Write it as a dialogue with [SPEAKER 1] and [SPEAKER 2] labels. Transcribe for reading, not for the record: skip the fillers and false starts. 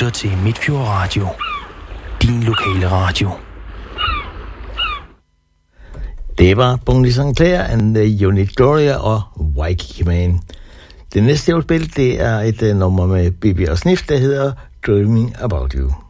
[SPEAKER 1] lytter til Midtfjord Radio. Din lokale radio.
[SPEAKER 2] Det var Bonnie Sinclair and the Unit Gloria og Waikiki Man. Det næste, jeg vil spille, det er et nummer med Bibi og Sniff, der hedder Dreaming About You.